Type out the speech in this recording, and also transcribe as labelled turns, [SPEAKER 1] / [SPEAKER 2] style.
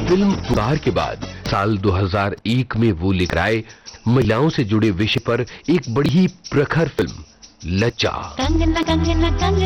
[SPEAKER 1] Film पुकार के बाद साल 2001 में वो लेकर आए महिलाओं से जुड़े विषय पर एक बड़ी ही प्रखर फिल्म लज्जा।